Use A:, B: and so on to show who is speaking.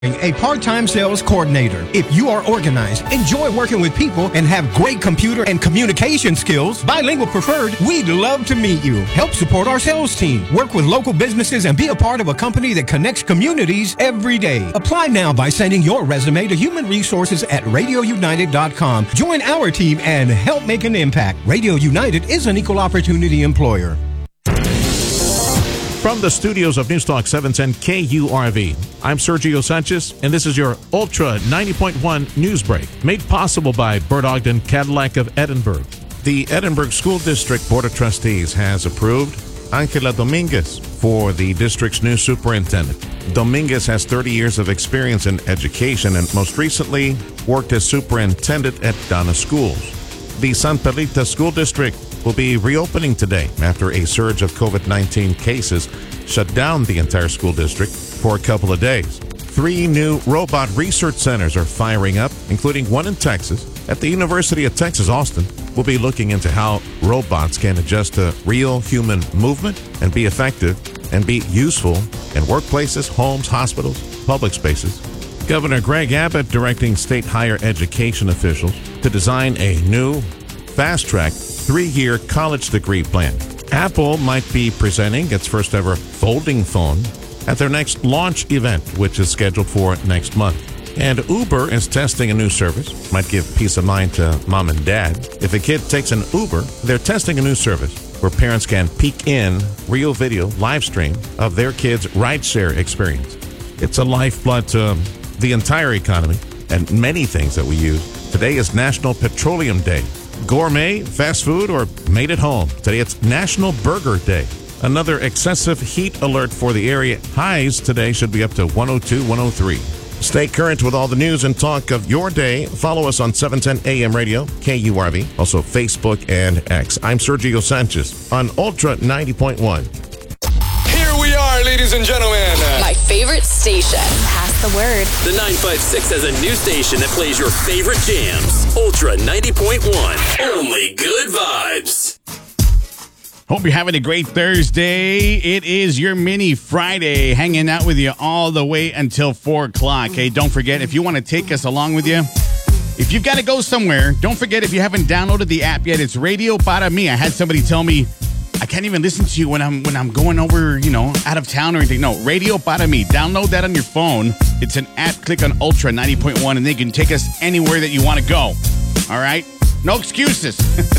A: A part-time sales coordinator. If you are organized, enjoy working with people, and have great computer and communication skills, bilingual preferred, we'd love to meet you. Help support our sales team. Work with local businesses and be a part of a company that connects communities every day. Apply now by sending your resume to human resources at radiounited.com. Join our team and help make an impact. Radio United is an equal opportunity employer.
B: From the studios of Newstalk 710 KURV, I'm Sergio Sanchez, and this is your Ultra 90.1 News Break, made possible by Bert Ogden Cadillac of Edinburgh. The Edinburgh School District Board of Trustees has approved Angela Dominguez for the district's new superintendent. Dominguez has 30 years of experience in education and most recently worked as superintendent at Donna Schools. The San Perlita School District will be reopening today after a surge of COVID-19 cases shut down the entire school district for a couple of days. 3 new robot research centers are firing up, including one in Texas. At the University of Texas, Austin, we'll be looking into how robots can adjust to real human movement and be effective and be useful in workplaces, homes, hospitals, public spaces. Governor Greg Abbott directing state higher education officials to design a new fast-track 3-year college degree plan. Apple might be presenting its first ever folding phone at their next launch event, which is scheduled for next month. And Uber is testing a new service. Might give peace of mind to mom and dad. If a kid takes an Uber, they're testing a new service where parents can peek in real video live stream of their kids' rideshare experience. It's a lifeblood to the entire economy and many things that we use. Today is National Petroleum Day. Gourmet, fast food, or made at home. Today it's National Burger Day. Another excessive heat alert for the area. Highs today should be up to 102, 103. Stay current with all the news and talk of your day. Follow us on 710 AM Radio, KURV, also Facebook and X. I'm Sergio Sanchez on Ultra 90.1.
C: Here we are, ladies and gentlemen.
D: My favorite station.
E: Pass the word.
F: The 956 has a new station that plays your favorite jams. Ultra 90.1. Only good vibes.
G: Hope you're having a great Thursday. It is your mini Friday, hanging out with you all the way until 4 o'clock. Hey, don't forget, if you want to take us along with you, if you've got to go somewhere, don't forget, if you haven't downloaded the app yet, it's Radio Para Mi. I had somebody tell me, I can't even listen to you when I'm going over, out of town or anything. No, Radio Para Mi. Download that on your phone. It's an app. Click on Ultra 90.1, and they can take us anywhere that you want to go. All right? No excuses.